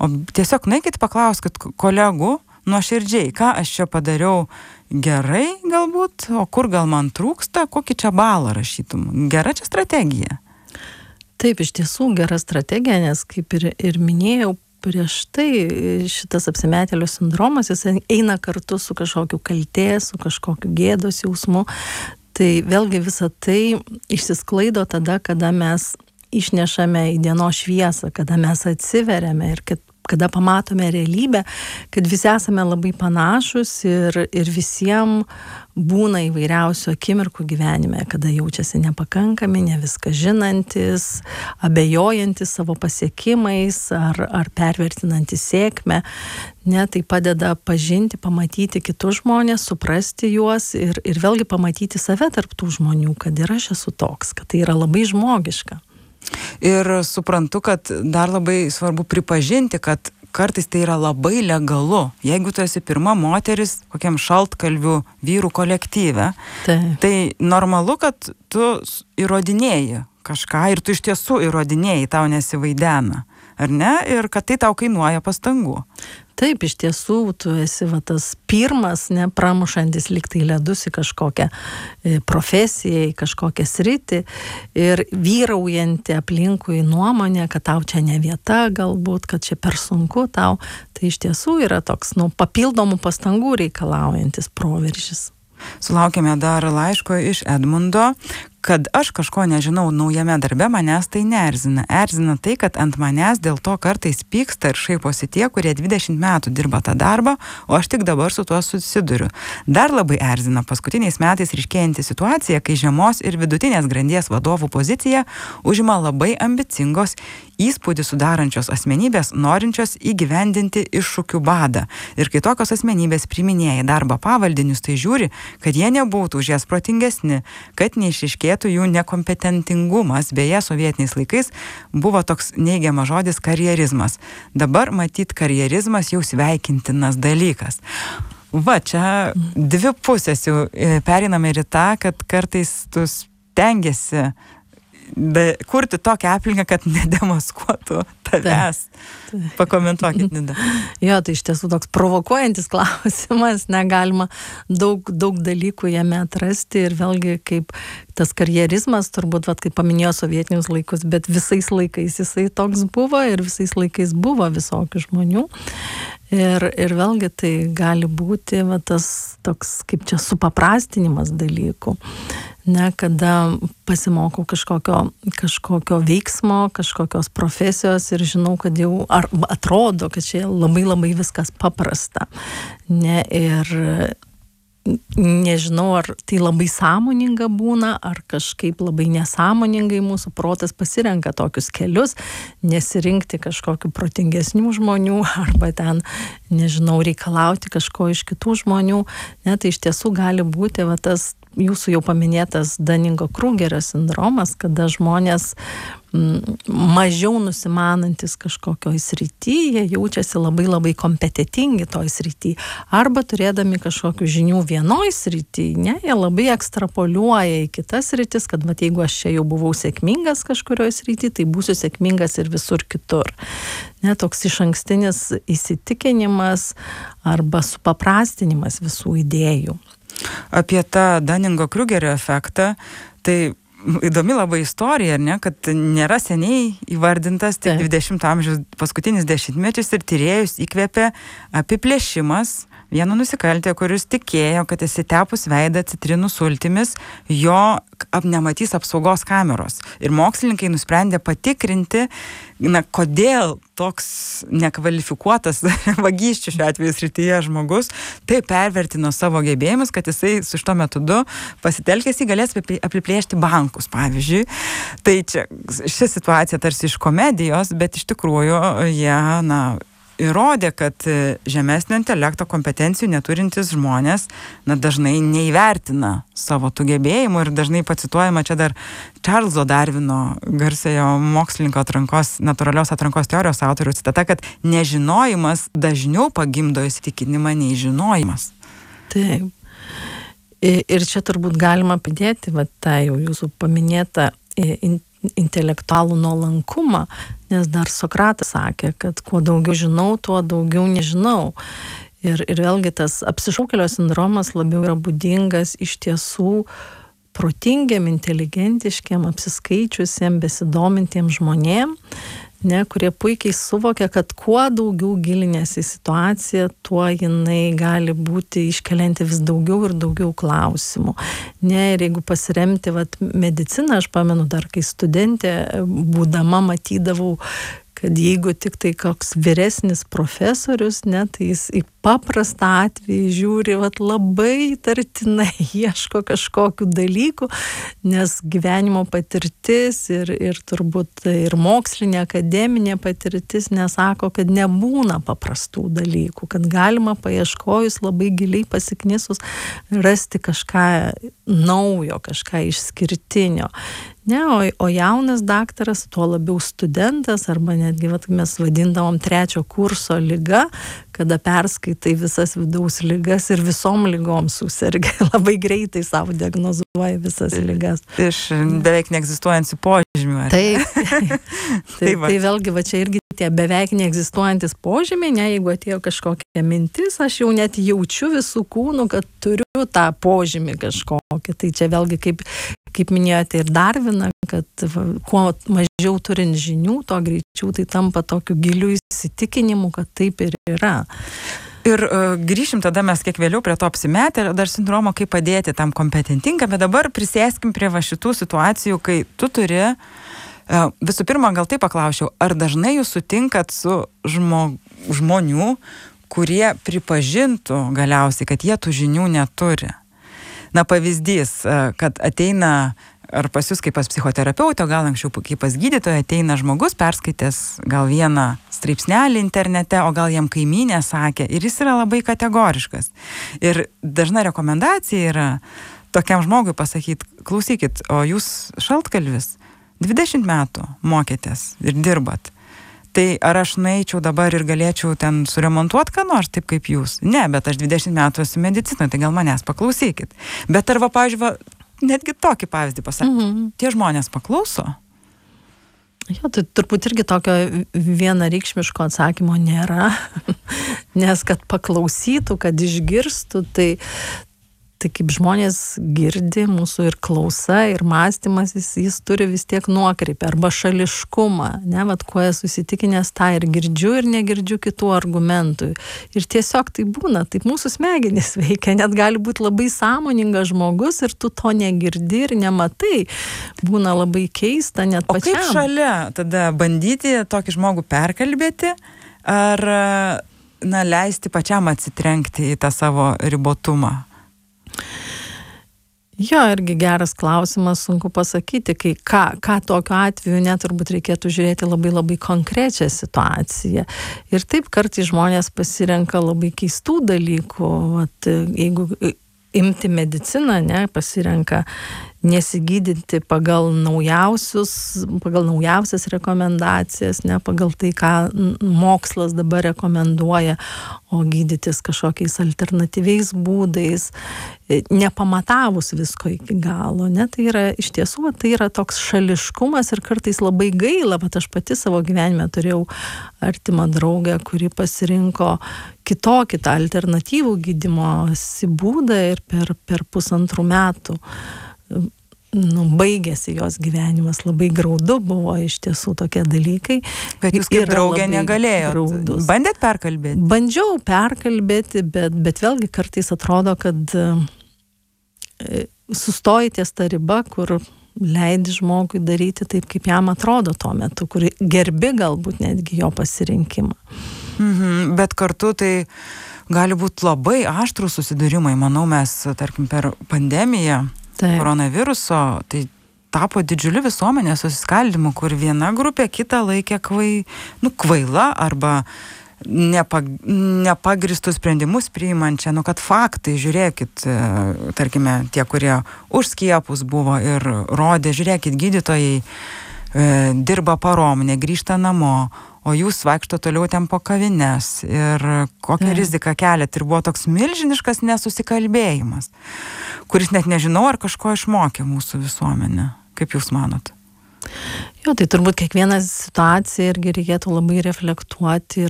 o tiesiog nueikit paklauskit kolegų nuoširdžiai, ką aš čia padariau gerai galbūt, o kur gal man trūksta, kokį čia balą rašytum. Gera čia strategija. Taip, iš tiesų gera strategija, nes kaip ir minėjau, prieš tai šitas apsimetėlio sindromas, jis eina kartu su kažkokiu kaltės, su kažkokiu gėdos jausmu. Tai vėlgi visa tai išsisklaido tada, kada mes išnešame į dienos šviesą, kada mes atsiveriame ir kada pamatome realybę, kad visi esame labai panašus ir visiems būna įvairiausių akimirkų gyvenime, kada jaučiasi nepakankami, ne viską žinantis, abejojantis savo pasiekimais ar pervertinantis sėkmę. Tai padeda pažinti, pamatyti kitus žmonės, suprasti juos ir vėlgi pamatyti save tarp tų žmonių, kad ir aš esu toks, kad tai yra labai žmogiška. Ir suprantu, kad dar labai svarbu pripažinti, kad kartais tai yra labai legalu. Jeigu tu esi pirma moteris kokiam šaltkalvių vyrų kolektyve, tai normalu, kad tu įrodinėji kažką ir tu iš tiesų įrodinėji, tau nesivaidena, ar ne? Ir kad tai tau kainuoja pastangų. Taip, iš tiesų, tu esi tas pirmas, pramušantis lyg tai ledus į kažkokią profesiją, į kažkokią sritį ir vyraujanti aplinkui nuomonė, kad tau čia ne vieta galbūt, kad čia per sunku tau. Tai iš tiesų yra toks, papildomų pastangų reikalaujantis proveržis. Sulaukėme dar laiško iš Edmundo, kad aš kažko nežinau naujame darbe, manęs tai neerzina. Erzina tai, kad ant manęs dėl to kartais pyksta ir šaiposi tie, kurie 20 metų dirba tą darbą, o aš tik dabar su tuo susiduriu. Dar labai erzina paskutiniais metais ryškėjanti situacija, kai žemos ir vidutinės grandies vadovų pozicija užima labai ambicingos, įspūdį sudarančios asmenybės, norinčios įgyvendinti iššūkių badą. Ir kai tokios asmenybės priiminėja darbą pavaldinius, tai žiūri, kad jie nebūtų už jas protingesni, kad neišiškėtų jų nekompetentingumas. Beje, sovietiniais laikais buvo toks neigiamas žodis karjerizmas. Dabar matyt karjerizmas jau sveikintinas dalykas. Va, čia dvi pusės jau pereiname ir tą, kad kartais tu stengiasi kurti tokią aplinką, kad nedemaskuotų tavęs. Pakomentuokit, Nida. Jo, tai iš tiesų toks provokuojantis klausimas, negalima daug dalykų jame atrasti ir vėlgi kaip tas karjerizmas, turbūt, kaip paminėjo sovietinius laikus, bet visais laikais jisai toks buvo ir visais laikais buvo visokių žmonių. Ir vėlgi tai gali būti tas toks kaip čia supaprastinimas dalykų. Kada pasimokau kažkokio veiksmo, kažkokios profesijos ir žinau, kad jau atrodo, kad čia labai viskas paprasta. Ir nežinau, ar tai labai sąmoninga būna, ar kažkaip labai nesąmoningai mūsų protas pasirenka tokius kelius, nesirinkti kažkokių protingesnių žmonių, arba ten, nežinau, reikalauti kažko iš kitų žmonių. Tai iš tiesų gali būti tas jūsų jau paminėtas Dunningo-Krugerio sindromas, kada žmonės mažiau nusimanantis kažkokioj srity, jie jaučiasi labai kompetitingi toj srity, arba turėdami kažkokių žinių vienoj srity, jie labai ekstrapoliuoja į kitas sritis, kad jeigu aš čia jau buvau sėkmingas kažkurioje srity, tai būsiu sėkmingas ir visur kitur. Toks išankstinis įsitikinimas arba supaprastinimas visų idėjų. Apie tą Dunningo-Krugerio efektą, tai įdomi labai istorija, kad nėra seniai įvardintas, tik 20 amžiaus paskutinis dešimtmečius ir tyrėjus įkvėpė apiplėšimas vieno nusikaltėjo, kuris tikėjo, kad įsitepus veidą citrinų sultimis, jo nematys apsaugos kameros. Ir mokslininkai nusprendė patikrinti, kodėl toks nekvalifikuotas vagysčių šiuo atveju srityje žmogus taip pervertino savo gebėjimus, kad jisai su šito metodu pasitelkęs jį galės apiplėšti bankus, pavyzdžiui. Tai čia ši situacija tarsi iš komedijos, bet iš tikrųjų jie, įrodė, kad žemesnio intelekto kompetencijų neturintys žmonės dažnai neįvertina savo tų gebėjimų ir dažnai pacituojama čia dar Čarlzo Darvino garsiojo mokslininko natūralios atrankos teorijos autorių citata, kad nežinojimas dažniau pagimdo įsitikinimą nei žinojimas. Taip. Ir čia turbūt galima pridėti tą jau jūsų paminėtą intelektualų nuolankumą, nes dar Sokratas sakė, kad kuo daugiau žinau, tuo daugiau nežinau. Ir vėlgi tas apsišaukėlio sindromas labiau yra būdingas iš tiesų protingiam, inteligentiškiam, apsiskaičiusiem, besidomintiem žmonėm, kurie puikiai suvokia, kad kuo daugiau gilinės į situaciją, tuo jinai gali būti iškelianti vis daugiau ir daugiau klausimų. Ir jeigu pasiremti mediciną, aš pamenu dar, kai studentė būdama matydavau, kad jeigu tik tai koks vyresnis profesorius, tai jis į paprastą atvejį žiūri labai tartinai, ieško kažkokių dalykų, nes gyvenimo patirtis ir turbūt ir mokslinė, akademinė patirtis nesako, kad nebūna paprastų dalykų, kad galima paieškojus labai giliai pasiknisus rasti kažką naujo, kažką išskirtinio. O jaunas daktaras, tuo labiau studentas, arba netgi mes vadindavom 3 kurso liga, kada perskaitai visas vidaus ligas ir visom ligom susirgia, labai greitai savo diagnozuoja visas ligas. Iš beveik neegzistuojančių požymių. Tai vėlgi, čia irgi tie beveik neegzistuojantis požymiai, jeigu atėjo kažkokia mintis, aš jau net jaučiu visų kūnų, kad turiu tą požymį kažkokį. Tai čia vėlgi, kaip minėjote ir Darviną, kad kuo mažiau turint žinių, to greičiau tai tampa tokiu giliu įsitikinimu, kad taip ir yra. Ir grįšim tada mes kiek vėliau prie to apsimetėlio dar sindromo, kaip padėti tam kompetentingam, bet dabar prisėskim prie šitų situacijų, kai tu turi, visų pirma, gal taip paklausiau, ar dažnai jūs sutinkat su žmonių, kurie pripažintų galiausiai, kad jie tų žinių neturi. Pavyzdys, kad ateina ar pas jūs kaip pas psichoterapeutą, gal anksčiau kaip pas gydytoją ateina žmogus, perskaitęs gal vieną straipsnelį internete, o gal jam kaimynė sakė, ir jis yra labai kategoriškas. Ir dažna rekomendacija yra tokiam žmogui pasakyti, klausykit, o jūs šaltkalvis 20 metų mokėtės ir dirbat. Tai ar aš nueičiau dabar ir galėčiau ten suremontuoti ką nors taip kaip jūs? Ne, bet aš 20 metų esu medicinoje, tai gal manęs paklausykit. Bet arba, pavyzdžiui, netgi tokį pavyzdį pasakyti. Tie žmonės paklauso? Jo, tai turbūt irgi tokio vienareikšmiško atsakymo nėra, nes kad paklausytų, kad išgirstų, tai kaip žmonės girdi, mūsų ir klausa, ir mąstymas, jis turi vis tiek nuokreipį arba šališkumą, kuo esu įsitikinęs, tą ir girdžiu ir negirdžiu kitų argumentų. Ir tiesiog tai būna, taip mūsų smegenys veikia, net gali būti labai sąmoningas žmogus ir tu to negirdi ir nematai. Būna labai keista net pačiam. O kaip šalia tada bandyti tokį žmogų perkalbėti ar leisti pačiam atsitrenkti į tą savo ribotumą? Jo, irgi geras klausimas, sunku pasakyti, ką tokiu atveju net turbūt reikėtų žiūrėti labai konkrečią situaciją. Ir taip kartais žmonės pasirenka labai keistų dalykų. Jeigu imti mediciną, pasirenka nesigydinti pagal naujausias rekomendacijas, pagal tai, ką mokslas dabar rekomenduoja, o gydytis kažkokiais alternatyviais būdais, nepamatavus visko iki galo. Tai yra iš tiesų, tai yra toks šališkumas ir kartais labai gaila, bet aš pati savo gyvenime turėjau artimą draugę, kuri pasirinko kitokį tą alternatyvų gydymosi būdą ir per 1,5 metų baigėsi jos gyvenimas, labai graudu buvo iš tiesų tokie dalykai. Bet jūs kaip draugė negalėjot. Bandėt perkalbėti? Bandžiau perkalbėti, bet vėlgi kartais atrodo, kad sustoji ties ta riba, kur leidi žmogui daryti taip, kaip jam atrodo tuo metu, kur gerbi galbūt netgi jo pasirinkimą. Bet kartu tai gali būti labai aštrūs susidūrimai. Manau, mes, tarkim, per pandemiją koronaviruso, tai tapo didžiuliu visuomenės susiskaldymu, kur viena grupė kitą laikė kvaila arba nepagristus sprendimus priimančią, kad faktai, žiūrėkit, tarkime, tie, kurie už skiepus buvo ir rodė, žiūrėkit, gydytojai dirba parom, negrįžta namo, o jūs vaikšto toliau ten po kavines ir kokią riziką keliat. Ir buvo toks milžiniškas nesusikalbėjimas, kuris net nežinau, ar kažko išmokė mūsų visuomenę. Kaip jūs manot? Jo, tai turbūt kiekvieną situaciją irgi reikėtų labai reflektuoti ir